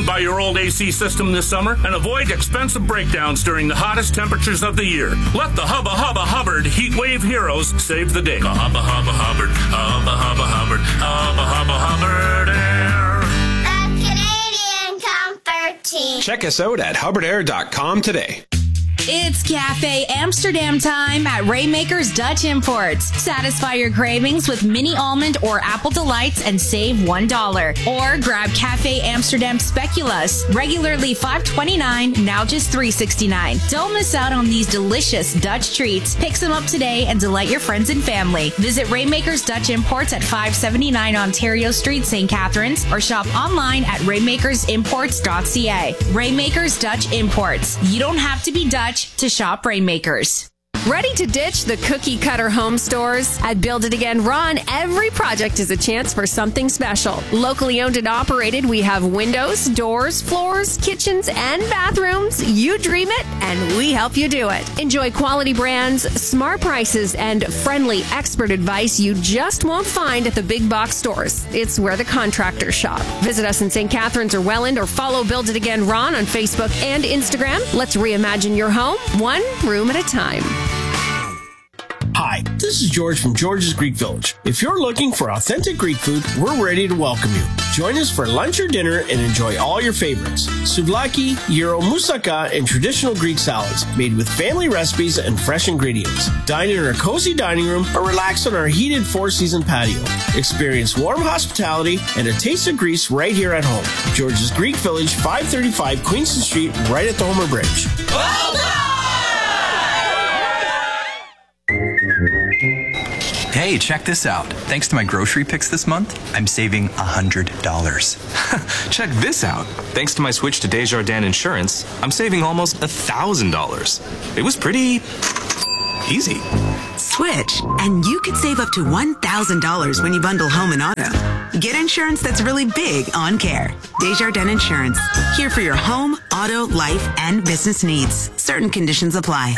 Stand by your old AC system this summer and avoid expensive breakdowns during the hottest temperatures of the year. Let the Hubba Hubba Hubbard Heat Wave Heroes save the day. Hubba Hubba Hubbard, Hubba Hubba Hubbard, Hubba Hubba Hubbard Air. The Canadian Comfort Team. Check us out at hubbardair.com today. It's Cafe Amsterdam time at Rainmaker's Dutch Imports. Satisfy your cravings with mini almond or apple delights and save $1. Or grab Cafe Amsterdam Speculoos, regularly $5.29, now just $3.69. Don't miss out on these delicious Dutch treats. Pick some up today and delight your friends and family. Visit Rainmaker's Dutch Imports at 579 Ontario Street, St. Catharines, or shop online at rainmakersimports.ca. Rainmaker's Dutch Imports. You don't have to be Dutch to shop Rainmakers. Ready to ditch the cookie-cutter home stores? At Build It Again Ron, every project is a chance for something special. Locally owned and operated, we have windows, doors, floors, kitchens, and bathrooms. You dream it, and we help you do it. Enjoy quality brands, smart prices, and friendly expert advice you just won't find at the big box stores. It's where the contractors shop. Visit us in St. Catharines or Welland, or follow Build It Again Ron on Facebook and Instagram. Let's reimagine your home, one room at a time. Hi, this is George from George's Greek Village. If you're looking for authentic Greek food, we're ready to welcome you. Join us for lunch or dinner and enjoy all your favorites. Souvlaki, gyro, moussaka, and traditional Greek salads made with family recipes and fresh ingredients. Dine in our cozy dining room or relax on our heated four-season patio. Experience warm hospitality and a taste of Greece right here at home. George's Greek Village, 535 Queenston Street, right at the Homer Bridge. Well done! Hey, check this out. Thanks to my grocery picks this month, I'm saving $100. Check this out. Thanks to my switch to Desjardins Insurance, I'm saving almost $1,000. It was pretty easy. Switch, and you could save up to $1,000 when you bundle home and auto. Get insurance that's really big on care. Desjardins Insurance. Here for your home, auto, life, and business needs. Certain conditions apply.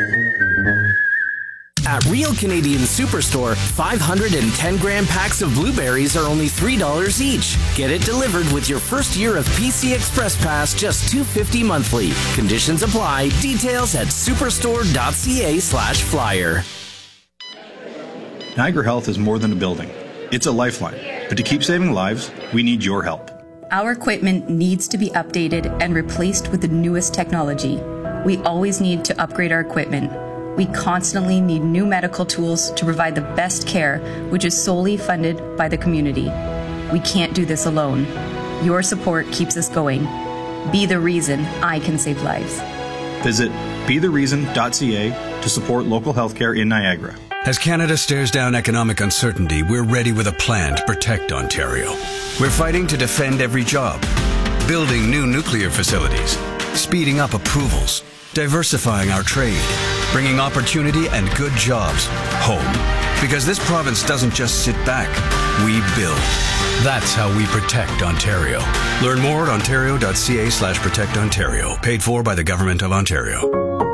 At Real Canadian Superstore, 510-gram packs of blueberries are only $3 each. Get it delivered with your first year of PC Express Pass, just $2.50 monthly. Conditions apply. Details at superstore.ca/flyer. Niagara Health is more than a building. It's a lifeline. But to keep saving lives, we need your help. Our equipment needs to be updated and replaced with the newest technology. We always need to upgrade our equipment. We constantly need new medical tools to provide the best care, which is solely funded by the community. We can't do this alone. Your support keeps us going. Be the reason I can save lives. Visit bethereason.ca to support local healthcare in Niagara. As Canada stares down economic uncertainty, we're ready with a plan to protect Ontario. We're fighting to defend every job, building new nuclear facilities, speeding up approvals, diversifying our trade, bringing opportunity and good jobs home. Because this province doesn't just sit back, we build. That's how we protect Ontario. Learn more at ontario.ca/protectontario. Paid for by the Government of Ontario.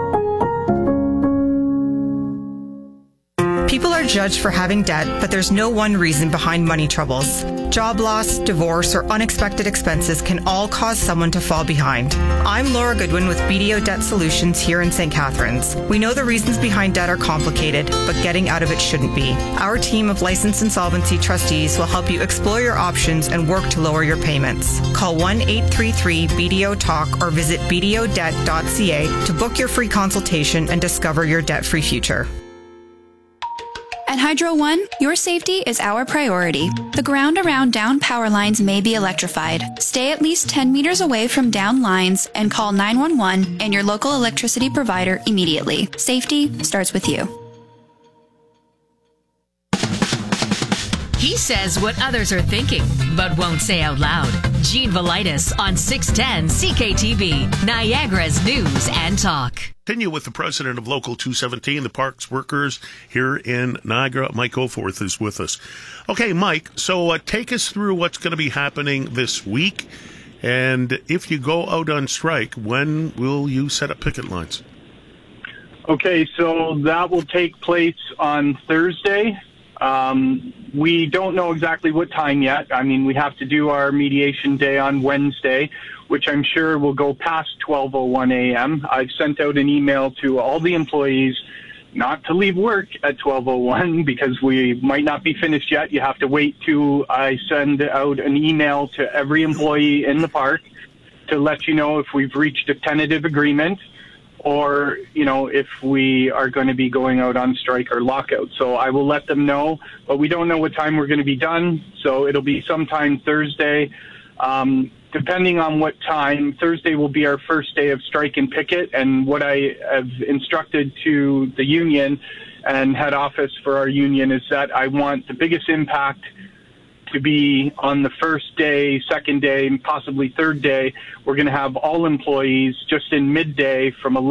People are judged for having debt, but there's no one reason behind money troubles. Job loss, divorce, or unexpected expenses can all cause someone to fall behind. I'm Laura Goodwin with BDO Debt Solutions here in St. Catharines. We know the reasons behind debt are complicated, but getting out of it shouldn't be. Our team of licensed insolvency trustees will help you explore your options and work to lower your payments. Call 1-833-BDO-TALK or visit bdodebt.ca to book your free consultation and discover your debt-free future. At Hydro One, your safety is our priority. The ground around down power lines may be electrified. Stay at least 10 meters away from down lines and call 911 and your local electricity provider immediately. Safety starts with you. He says what others are thinking, but won't say out loud. Gene Velitis on 610 CKTB, Niagara's News and Talk. Continue with the president of Local 217, the parks workers here in Niagara. Mike Goforth is with us. Okay, Mike, so take us through what's going to be happening this week. And if you go out on strike, when will you set up picket lines? Okay, so that will take place on Thursday. We don't know exactly what time yet. I mean, we have to do our mediation day on Wednesday, which I'm sure will go past 12:01 a.m. I've sent out an email to all the employees not to leave work at 12:01 because we might not be finished yet. You have to wait till I send out an email to every employee in the park to let you know if we've reached a tentative agreement or, if we are going to be going out on strike or lockout. So I will let them know, but we don't know what time we're going to be done. So it'll be sometime Thursday. Depending on what time, Thursday will be our first day of strike and picket. And what I have instructed to the union and head office for our union is that I want the biggest impact to be on the first day, second day, and possibly third day. We're going to have all employees just in midday from 10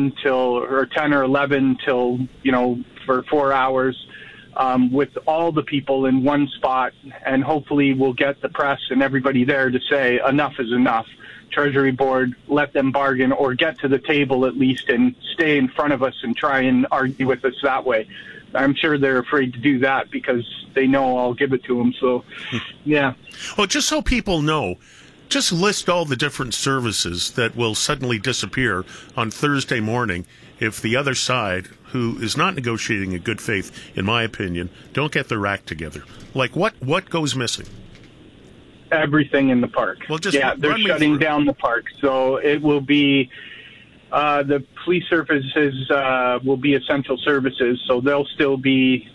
or 11 till, for 4 hours. With all the people in one spot, and hopefully we'll get the press and everybody there to say enough is enough. Treasury Board, let them bargain or get to the table at least and stay in front of us and try and argue with us that way. I'm sure they're afraid to do that because they know I'll give it to them. So, yeah. Well, just so people know, just list all the different services that will suddenly disappear on Thursday morning if the other side, who is not negotiating in good faith, in my opinion, don't get their act together. Like what goes missing? Everything in the park. Well, they're shutting down the park. So it will be the police services will be essential services. So they'll still be,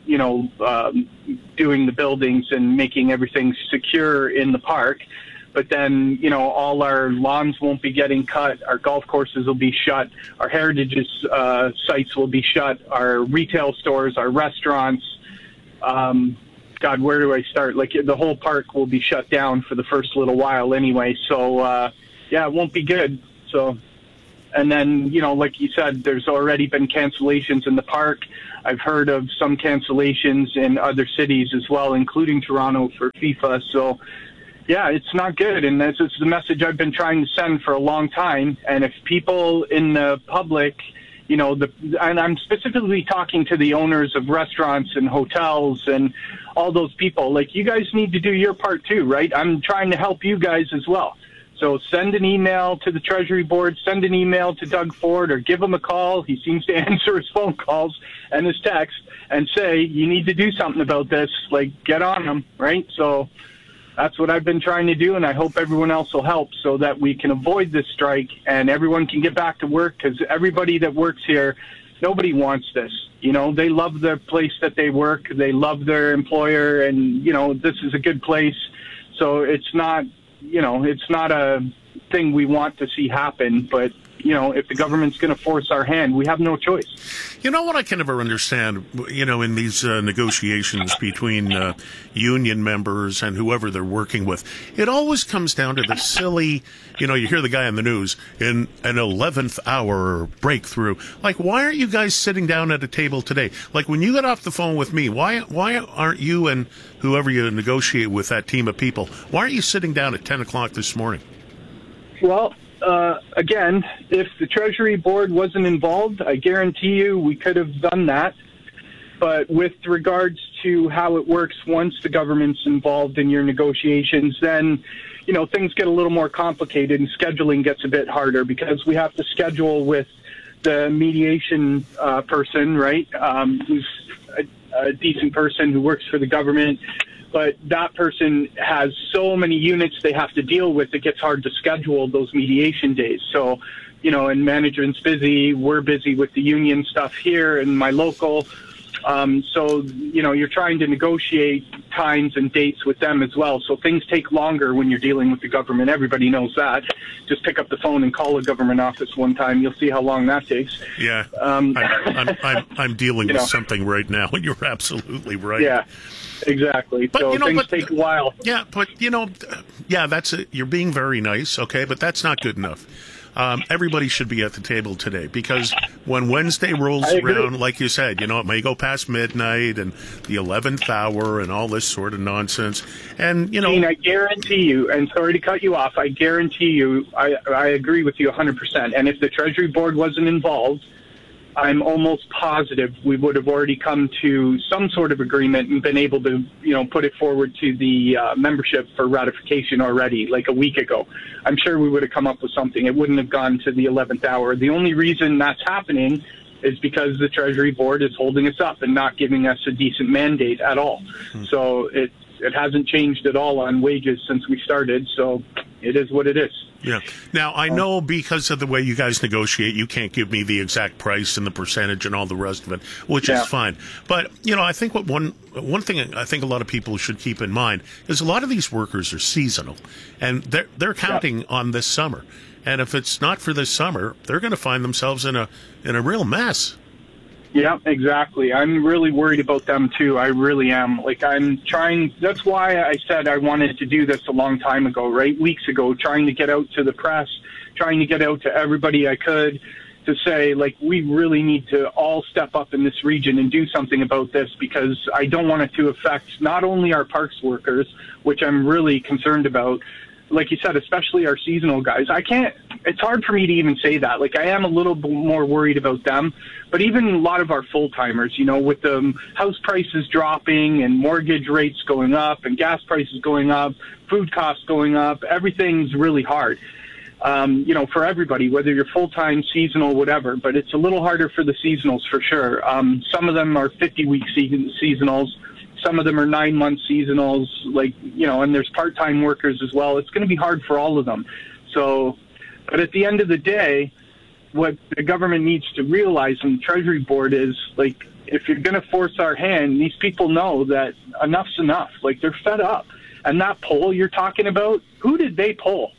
doing the buildings and making everything secure in the park. But then, all our lawns won't be getting cut. Our golf courses will be shut. Our heritage sites will be shut. Our retail stores, our restaurants. God, where do I start? Like, the whole park will be shut down for the first little while anyway. So, it won't be good. So, and then, like you said, there's already been cancellations in the park. I've heard of some cancellations in other cities as well, including Toronto for FIFA. So, yeah, it's not good, and this is the message I've been trying to send for a long time. And if people in the public, and I'm specifically talking to the owners of restaurants and hotels and all those people, like, you guys need to do your part too, right? I'm trying to help you guys as well. So send an email to the Treasury Board, send an email to Doug Ford, or give him a call. He seems to answer his phone calls and his text, and say, you need to do something about this. Like, get on them, right? So that's what I've been trying to do, and I hope everyone else will help so that we can avoid this strike and everyone can get back to work, because everybody that works here, nobody wants this. They love the place that they work. They love their employer, and, this is a good place. So it's not, it's not a thing we want to see happen, but if the government's going to force our hand, we have no choice. What I can never understand, in these negotiations between union members and whoever they're working with, it always comes down to the silly, you hear the guy on the news, in an 11th hour breakthrough. Like, why aren't you guys sitting down at a table today? Like, when you get off the phone with me, why aren't you and whoever you negotiate with, that team of people, why aren't you sitting down at 10 o'clock this morning? Well, again, if the Treasury Board wasn't involved, I guarantee you we could have done that. But with regards to how it works once the government's involved in your negotiations, then, things get a little more complicated and scheduling gets a bit harder, because we have to schedule with the mediation person, right, who's a decent person who works for the government. But that person has so many units they have to deal with, it gets hard to schedule those mediation days. So, and management's busy, we're busy with the union stuff here in my local. So, you're trying to negotiate times and dates with them as well. So things take longer when you're dealing with the government. Everybody knows that. Just pick up the phone and call a government office one time. You'll see how long that takes. Yeah. I'm dealing with something right now, and you're absolutely right. Yeah. Exactly. But, so things take a while. Yeah, but, that's it. You're being very nice, okay, but that's not good enough. Everybody should be at the table today, because when Wednesday rolls around, like you said, it may go past midnight and the 11th hour and all this sort of nonsense. And, Gene, I guarantee you, and sorry to cut you off, I guarantee you, I agree with you 100%. And if the Treasury Board wasn't involved, I'm almost positive we would have already come to some sort of agreement and been able to, put it forward to the membership for ratification already, like a week ago. I'm sure we would have come up with something. It wouldn't have gone to the 11th hour. The only reason that's happening is because the Treasury Board is holding us up and not giving us a decent mandate at all. So it hasn't changed at all on wages since we started, so it is what it is. Yeah. Now, I know because of the way you guys negotiate, you can't give me the exact price and the percentage and all the rest of it, which is fine. But, I think one thing I think a lot of people should keep in mind is a lot of these workers are seasonal, and they're counting on this summer. And if it's not for this summer, they're going to find themselves in a real mess. Yeah, exactly. I'm really worried about them, too. I really am. That's why I said I wanted to do this a long time ago, right? Weeks ago, trying to get out to the press, trying to get out to everybody I could to say, we really need to all step up in this region and do something about this, because I don't want it to affect not only our parks workers, which I'm really concerned about, like you said, especially our seasonal guys. It's hard for me to even say that. I am a little bit more worried about them, but even a lot of our full-timers, with the house prices dropping and mortgage rates going up and gas prices going up, food costs going up, everything's really hard, for everybody, whether you're full-time, seasonal, whatever, but it's a little harder for the seasonals for sure. Some of them are 50-week seasonals. Some of them are 9-month seasonals, and there's part-time workers as well. It's going to be hard for all of them. So, but at the end of the day, what the government needs to realize, and the Treasury Board, is, if you're going to force our hand, these people know that enough's enough. They're fed up. And that poll you're talking about, who did they poll?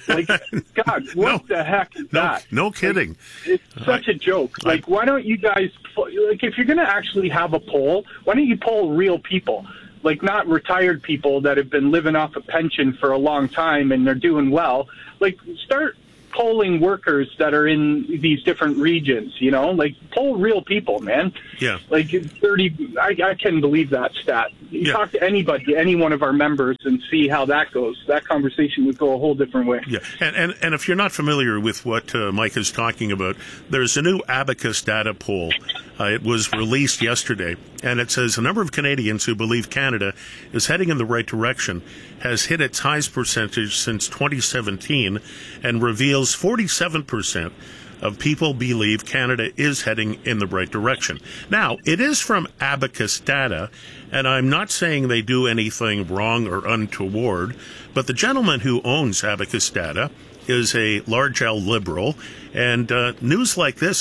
God, what the heck is that? No kidding. It's such a joke. Why don't you guys, if you're going to actually have a poll, why don't you poll real people? Not retired people that have been living off a pension for a long time and they're doing well. Start polling workers that are in these different regions, poll real people, man. Yeah. 30, I can't believe that stat. You talk to anybody, any one of our members, and see how that goes. That conversation would go a whole different way. Yeah. And if you're not familiar with what Mike is talking about, there's a new Abacus data poll. It was released yesterday, and it says the number of Canadians who believe Canada is heading in the right direction has hit its highest percentage since 2017 and reveals 47% of people believe Canada is heading in the right direction. Now, it is from Abacus data, and I'm not saying they do anything wrong or untoward, but the gentleman who owns Abacus data is a large L liberal, and news like this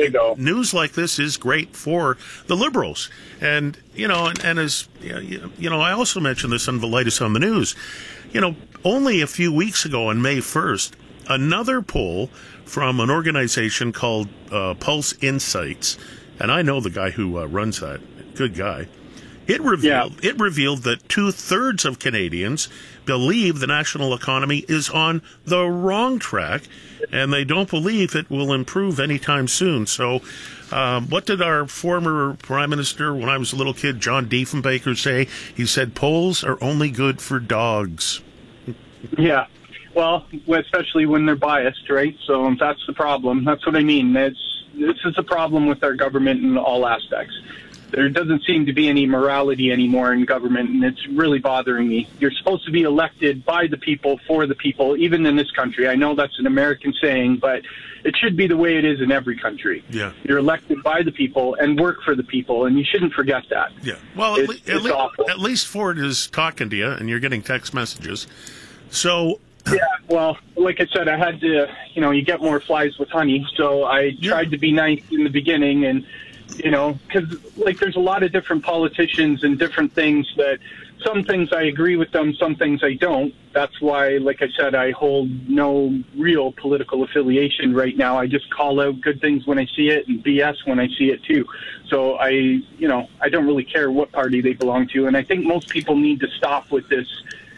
is great for the liberals. And as I also mentioned this on Velitis on the News. Only a few weeks ago on May 1st, another poll from an organization called Pulse Insights, and I know the guy who runs that, good guy. It revealed that 2/3 of Canadians believe the national economy is on the wrong track, and they don't believe it will improve anytime soon. So what did our former Prime Minister, when I was a little kid, John Diefenbaker, say? He said, polls are only good for dogs. Yeah. Well, especially when they're biased, right? So that's the problem. That's what I mean. This is a problem with our government in all aspects. There doesn't seem to be any morality anymore in government, and it's really bothering me. You're supposed to be elected by the people, for the people, even in this country. I know that's an American saying, but it should be the way it is in every country. Yeah. You're elected by the people and work for the people, and you shouldn't forget that. Yeah. Well, at least Ford is talking to you, and you're getting text messages. So... Yeah, well, like I said, I had to, you get more flies with honey, so I tried to be nice in the beginning, and because there's a lot of different politicians and different things that some things I agree with them, some things I don't. That's why, like I said, I hold no real political affiliation right now. I just call out good things when I see it and BS when I see it too. So I don't really care what party they belong to. And I think most people need to stop with this,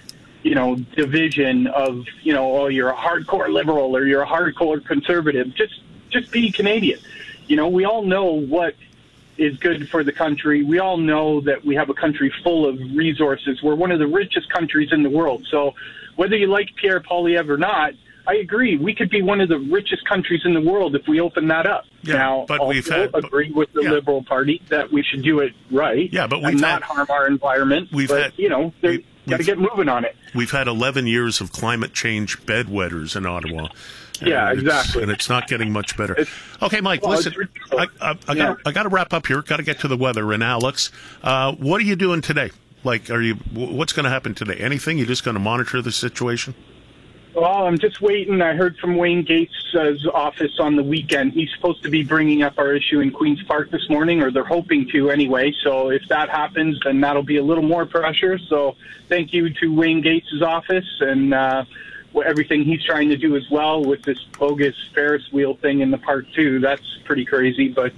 division of, oh, you're a hardcore liberal or you're a hardcore conservative. Just be Canadian. We all know what is good for the country. We all know that we have a country full of resources. We're one of the richest countries in the world. So whether you like Pierre Poilievre or not, I agree. We could be one of the richest countries in the world if we open that up. Yeah, now, but also agree with the Liberal Party that we should do it right. Yeah, but and not harm our environment. Got to get moving on it. We've had 11 years of climate change bedwetters in Ottawa. Yeah, exactly. And it's not getting much better. Okay, Mike, listen, I got to wrap up here. Got to get to the weather. And Alex, what are you doing today? Like, what's going to happen today? Anything? You're just going to monitor the situation? Well, I'm just waiting. I heard from Wayne Gates' office on the weekend. He's supposed to be bringing up our issue in Queen's Park this morning, or they're hoping to anyway. So if that happens, then that'll be a little more pressure. So thank you to Wayne Gates' office and everything he's trying to do as well with this bogus Ferris wheel thing in the park, too. That's pretty crazy. But,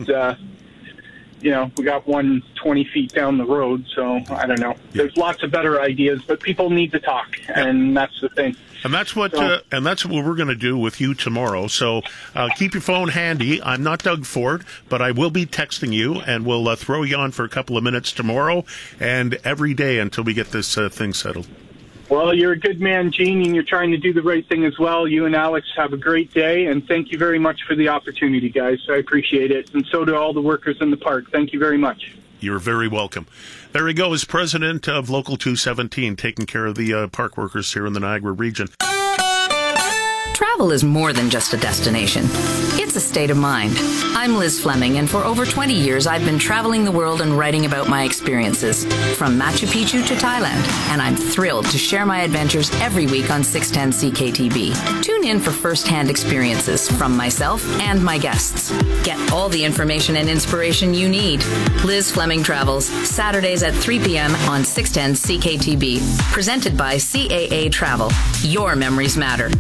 we got one 20 feet down the road. So I don't know. There's lots of better ideas, but people need to talk. And that's the thing. And that's what we're going to do with you tomorrow. So keep your phone handy. I'm not Doug Ford, but I will be texting you, and we'll throw you on for a couple of minutes tomorrow and every day until we get this thing settled. Well, you're a good man, Gene, and you're trying to do the right thing as well. You and Alex have a great day, and thank you very much for the opportunity, guys. I appreciate it, and so do all the workers in the park. Thank you very much. You're very welcome. There he goes, president of Local 217, taking care of the park workers here in the Niagara region. Travel is more than just a destination. It's a state of mind. I'm Liz Fleming, and for over 20 years, I've been traveling the world and writing about my experiences, from Machu Picchu to Thailand, and I'm thrilled to share my adventures every week on 610 CKTB. Tune in for first-hand experiences from myself and my guests. Get all the information and inspiration you need. Liz Fleming Travels, Saturdays at 3 p.m. on 610 CKTB. Presented by CAA Travel. Your memories matter.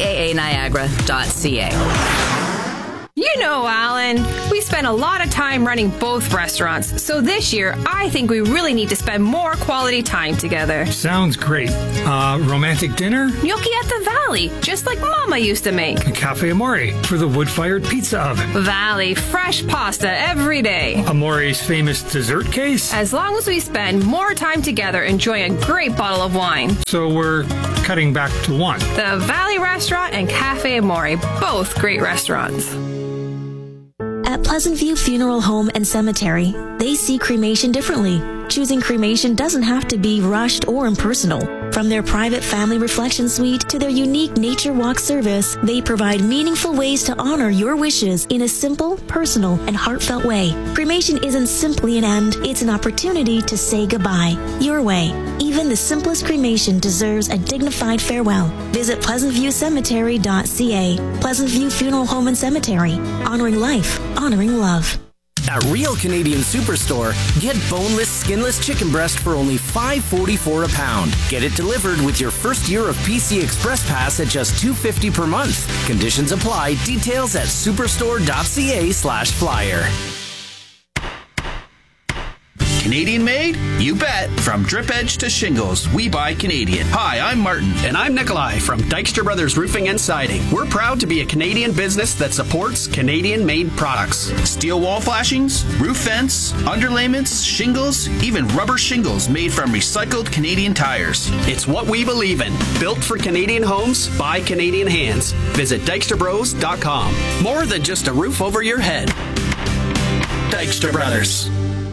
CAANiagara.ca. You know, Alan, we spend a lot of time running both restaurants, so this year I think we really need to spend more quality time together. Sounds great. Romantic dinner? Gnocchi at the Valley, just like Mama used to make. Cafe Amore for the wood-fired pizza oven. Valley, fresh pasta every day. Amore's famous dessert case? As long as we spend more time together enjoying a great bottle of wine. So we're cutting back to one. The Valley Restaurant and Cafe Amore, both great restaurants. At Pleasant View Funeral Home and Cemetery, they see cremation differently. Choosing cremation doesn't have to be rushed or impersonal. From their private family reflection suite to their unique nature walk service, they provide meaningful ways to honor your wishes in a simple, personal, and heartfelt way. Cremation isn't simply an end, it's an opportunity to say goodbye. Your way. Even the simplest cremation deserves a dignified farewell. Visit PleasantViewCemetery.ca. Pleasant View Funeral Home and Cemetery. Honoring life, honoring love. At Real Canadian Superstore, get boneless, skinless chicken breast for only $5.44 a pound. Get it delivered with your first year of PC Express Pass at just $2.50 per month. Conditions apply. Details at superstore.ca/flyer. Canadian made? You bet. From drip edge to shingles, we buy Canadian. Hi, I'm Martin. And I'm Nikolai from Dykstra Brothers Roofing and Siding. We're proud to be a Canadian business that supports Canadian-made products. Steel wall flashings, roof vents, underlayments, shingles, even rubber shingles made from recycled Canadian tires. It's what we believe in. Built for Canadian homes by Canadian hands. Visit DykstraBros.com. More than just a roof over your head. Dykstra Brothers.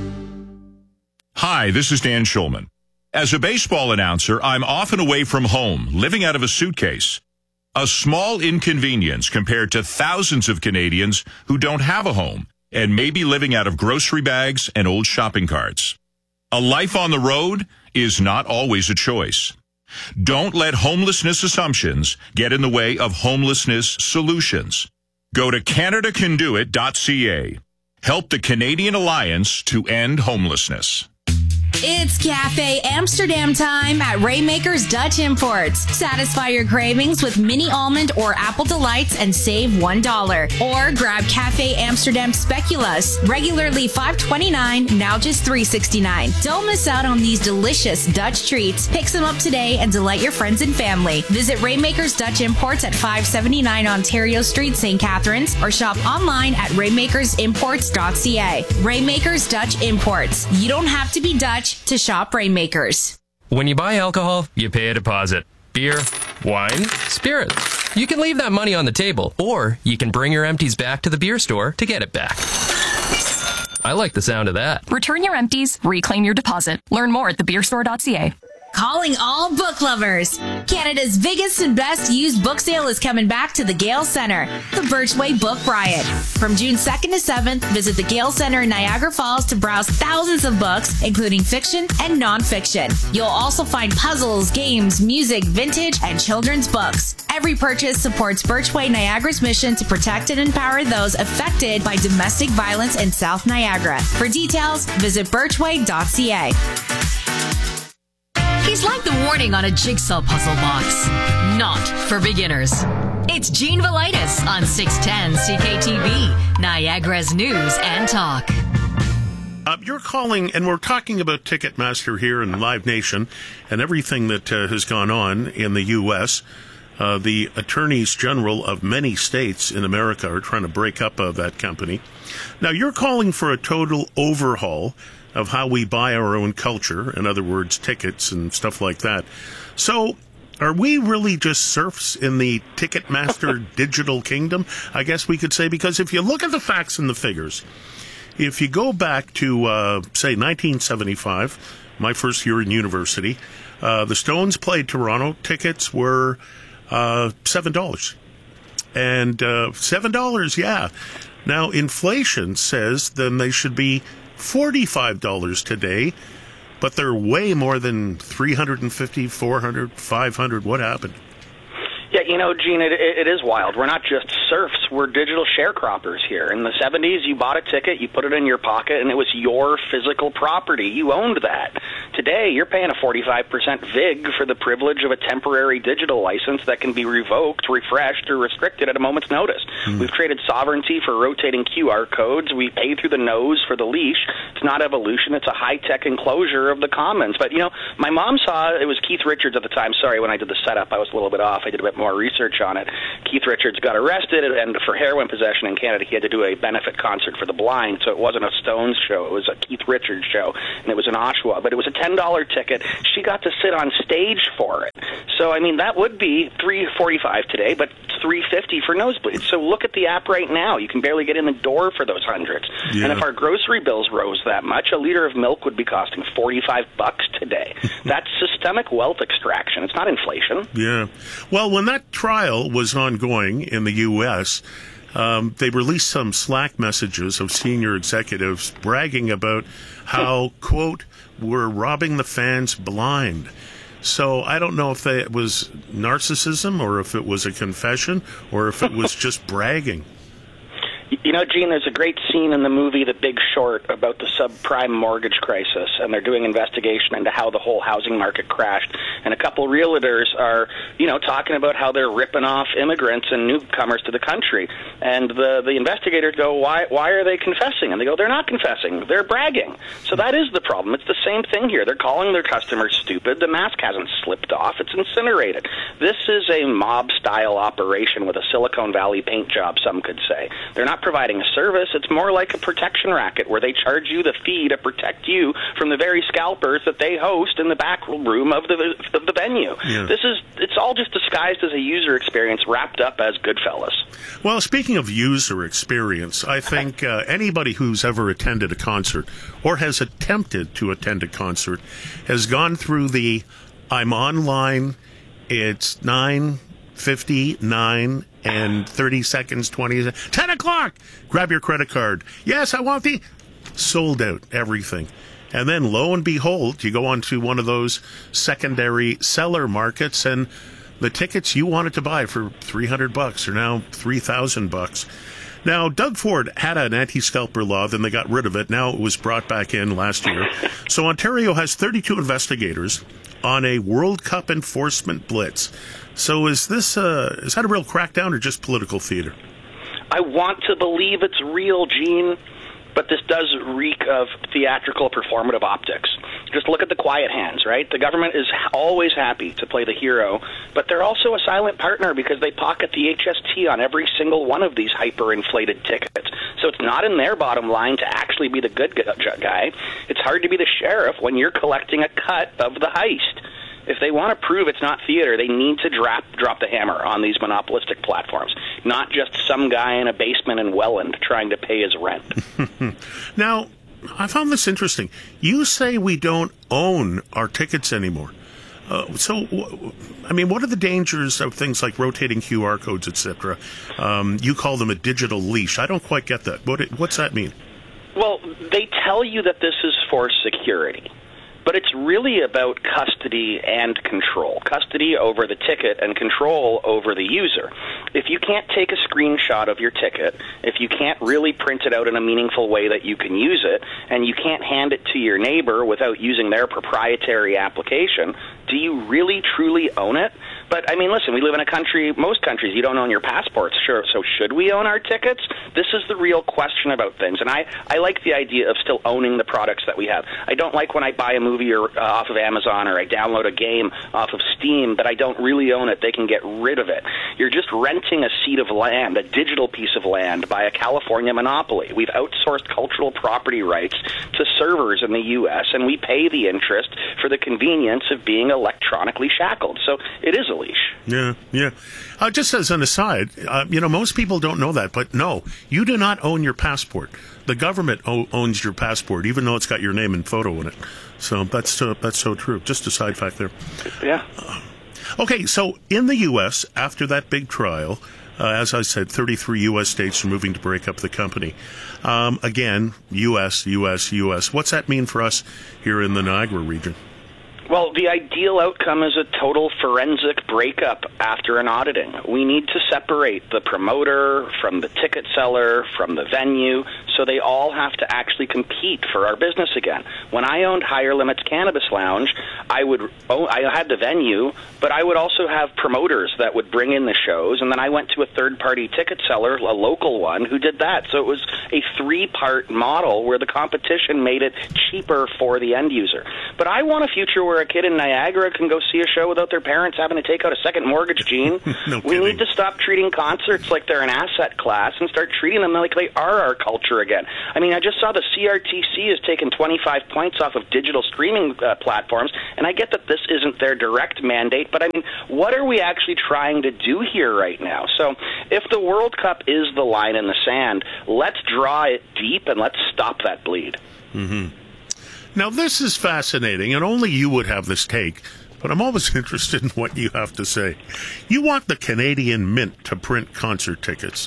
Hi, this is Dan Schulman. As a baseball announcer, I'm often away from home, living out of a suitcase. A small inconvenience compared to thousands of Canadians who don't have a home and may be living out of grocery bags and old shopping carts. A life on the road is not always a choice. Don't let homelessness assumptions get in the way of homelessness solutions. Go to CanadaCanDoIt.ca. Help the Canadian Alliance to End Homelessness. It's Cafe Amsterdam time at Raymaker's Dutch Imports. Satisfy your cravings with mini almond or apple delights and save $1. Or grab Cafe Amsterdam Speculoos, regularly $5.29, now just $3.69. Don't miss out on these delicious Dutch treats. Pick some up today and delight your friends and family. Visit Raymaker's Dutch Imports at 579 Ontario Street, St. Catharines, or shop online at raymakersimports.ca. Raymaker's Dutch Imports. You don't have to be Dutch to shop Rainmakers. When you buy alcohol, you pay a deposit. Beer, wine, spirits. You can leave that money on the table, or you can bring your empties back to the beer store to get it back. I like the sound of that. Return your empties, reclaim your deposit. Learn more at thebeerstore.ca. Calling all book lovers. Canada's biggest and best used book sale is coming back to the Gale Centre, the Birchway Book Riot. From June 2nd to 7th, visit the Gale Centre in Niagara Falls to browse thousands of books, including fiction and nonfiction. You'll also find puzzles, games, music, vintage, and children's books. Every purchase supports Birchway Niagara's mission to protect and empower those affected by domestic violence in South Niagara. For details, visit birchway.ca. He's like the warning on a jigsaw puzzle box. Not for beginners. It's Gene Velitis on 610 CKTB, Niagara's News and Talk. You're calling, and we're talking about Ticketmaster here in Live Nation and everything that has gone on in the U.S. The attorneys general of many states in America are trying to break up that company. Now, you're calling for a total overhaul of how we buy our own culture, in other words, tickets and stuff like that. So, are we really just serfs in the Ticketmaster digital kingdom, I guess we could say? Because if you look at the facts and the figures, if you go back to, say, 1975, my first year in university, the Stones played Toronto. Tickets were $7. And $7, yeah. Now, inflation says then they should be $45 today, but they're way more than $350, $400, $500. What happened? Yeah, you know, Gene, it is wild. We're not just serfs. We're digital sharecroppers here. In the 70s, you bought a ticket, you put it in your pocket, and it was your physical property. You owned that. Today, you're paying a 45% VIG for the privilege of a temporary digital license that can be revoked, refreshed, or restricted at a moment's notice. We've traded sovereignty for rotating QR codes. We pay through the nose for the leash. It's not evolution. It's a high-tech enclosure of the commons. But, you know, my mom saw, it was Keith Richards at the time. Sorry, when I did the setup, I was a little bit off. I did a bit more research on it. Keith Richards got arrested, and for heroin possession in Canada, he had to do a benefit concert for the blind, so it wasn't a Stones show. It was a Keith Richards show, and it was in Oshawa. But it was a $10 ticket. She got to sit on stage for it. So, I mean, that would be $345 today, but $350 for nosebleeds. So look at the app right now. You can barely get in the door for those hundreds. Yeah. And if our grocery bills rose that much, a liter of milk would be costing $45 today. That's systemic wealth extraction. It's not inflation. Yeah. Well, when that trial was ongoing in the U.S., they released some Slack messages of senior executives bragging about how, quote, we're robbing the fans blind. So I don't know if it was narcissism or if it was a confession or if it was just bragging. You know, Gene, there's a great scene in the movie The Big Short about the subprime mortgage crisis, and they're doing investigation into how the whole housing market crashed. And a couple realtors are, you know, talking about how they're ripping off immigrants and newcomers to the country. And the investigators go, why are they confessing? And they go, they're not confessing. They're bragging. So that is the problem. It's the same thing here. They're calling their customers stupid. The mask hasn't slipped off. It's incinerated. This is a mob-style operation with a Silicon Valley paint job, some could say. They're not providing a service. It's more like a protection racket where they charge you the fee to protect you from the very scalpers that they host in the back room of the venue. Yeah. It's all just disguised as a user experience wrapped up as Goodfellas. Well, speaking of user experience, I think anybody who's ever attended a concert or has attempted to attend a concert has gone through the I'm online, it's 9:59 and 30 seconds, 20, 10 o'clock. Grab your credit card. Yes, I want the... Sold out, everything. And then, lo and behold, you go onto one of those secondary seller markets, and the tickets you wanted to buy for $300 are now $3,000. Now, Doug Ford had an anti-scalper law, then they got rid of it. Now it was brought back in last year. So Ontario has 32 investigators on a World Cup enforcement blitz. So is that a real crackdown or just political theater? I want to believe it's real, Gene, but this does reek of theatrical performative optics. Just look at the quiet hands, right? The government is always happy to play the hero, but they're also a silent partner because they pocket the HST on every single one of these hyper-inflated tickets. So it's not in their bottom line to actually be the good guy. It's hard to be the sheriff when you're collecting a cut of the heist. if they want to prove it's not theater, they need to drop the hammer on these monopolistic platforms, not just some guy in a basement in Welland trying to pay his rent. Now, I found this interesting. You say we don't own our tickets anymore. What are the dangers of things like rotating QR codes, etc.? You call them a digital leash. I don't quite get that. What's that mean? Well, they tell you that this is for security, but it's really about custody and control. Custody over the ticket and control over the user. If you can't take a screenshot of your ticket, if you can't really print it out in a meaningful way that you can use it, and you can't hand it to your neighbor without using their proprietary application, do you really, truly own it? But, I mean, listen, we live in a country, most countries, you don't own your passports, sure. So should we own our tickets? This is the real question about things. And I like the idea of still owning the products that we have. I don't like when I buy a movie off of Amazon or I download a game off of Steam that I don't really own it. They can get rid of it. You're just renting a seat of land, a digital piece of land, by a California monopoly. We've outsourced cultural property rights to servers in the U.S., and we pay the interest for the convenience of being electronically shackled. So it is a leash. Yeah. Just as an aside, most people don't know that, but no, you do not own your passport. The government owns your passport, even though it's got your name and photo in it. So that's so true. Just a side fact there. Yeah. Okay, so in the U.S., after that big trial, as I said, 33 U.S. states are moving to break up the company. Again, U.S. What's that mean for us here in the Niagara region? Well, the ideal outcome is a total forensic breakup after an auditing. We need to separate the promoter from the ticket seller, from the venue, so they all have to actually compete for our business again. When I owned Higher Limits Cannabis Lounge, I had the venue, but I would also have promoters that would bring in the shows, and then I went to a third-party ticket seller, a local one, who did that. So it was a three-part model where the competition made it cheaper for the end user. But I want a future where a kid in Niagara can go see a show without their parents having to take out a second mortgage, Gene. No we kidding. need to stop treating concerts like they're an asset class and start treating them like they are our culture again. I mean, I just saw the CRTC has taken 25 points off of digital streaming platforms, and I get that this isn't their direct mandate, but I mean, what are we actually trying to do here right now? So if the World Cup is the line in the sand, let's draw it deep and let's stop that bleed. Mm-hmm. Now, this is fascinating, and only you would have this take, but I'm always interested in what you have to say. You want the Canadian Mint to print concert tickets.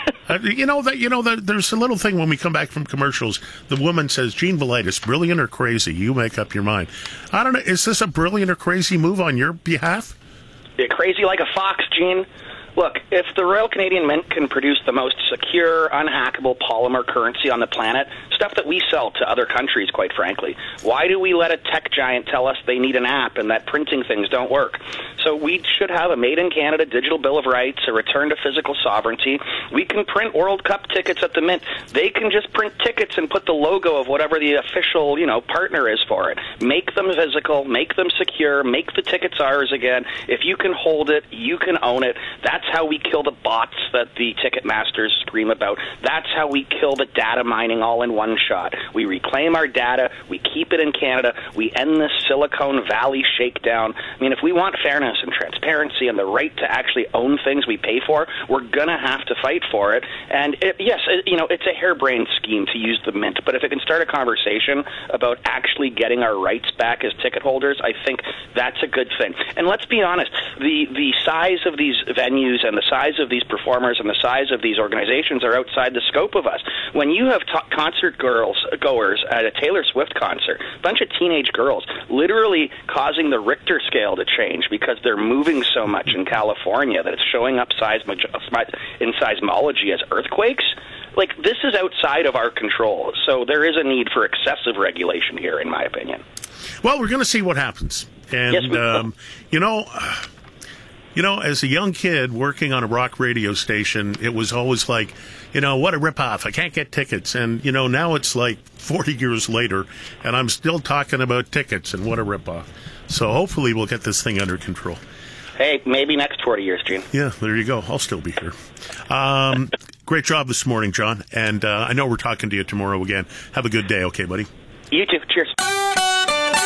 There's a little thing when we come back from commercials, the woman says, Gene Velitis, brilliant or crazy? You make up your mind. I don't know, is this a brilliant or crazy move on your behalf? You're crazy like a fox, Gene. Look, if the Royal Canadian Mint can produce the most secure, unhackable polymer currency on the planet, stuff that we sell to other countries, quite frankly, why do we let a tech giant tell us they need an app and that printing things don't work? So we should have a made-in-Canada digital bill of rights, a return to physical sovereignty. We can print World Cup tickets at the Mint. They can just print tickets and put the logo of whatever the official, partner is for it. Make them physical, make them secure, make the tickets ours again. If you can hold it, you can own it. That's how we kill the bots that the ticket masters scream about. That's how we kill the data mining all in one shot. We reclaim our data, we keep it in Canada, we end this Silicon Valley shakedown. I mean, if we want fairness and transparency and the right to actually own things we pay for, we're going to have to fight for it. And it's a harebrained scheme to use the Mint, but if it can start a conversation about actually getting our rights back as ticket holders, I think that's a good thing. And let's be honest, the size of these venues and the size of these performers and the size of these organizations are outside the scope of us. When you have concert goers at a Taylor Swift concert, a bunch of teenage girls literally causing the Richter scale to change because they're moving so much in California that it's showing up in seismology as earthquakes, like, this is outside of our control. So there is a need for excessive regulation here, in my opinion. Well, we're going to see what happens. And, yes, we will. As a young kid working on a rock radio station, it was always like, what a ripoff. I can't get tickets. And, now it's like 40 years later, and I'm still talking about tickets and what a ripoff. So hopefully we'll get this thing under control. Hey, maybe next 40 years, Gene. Yeah, there you go. I'll still be here. Great job this morning, John. And I know we're talking to you tomorrow again. Have a good day, okay, buddy? You too. Cheers.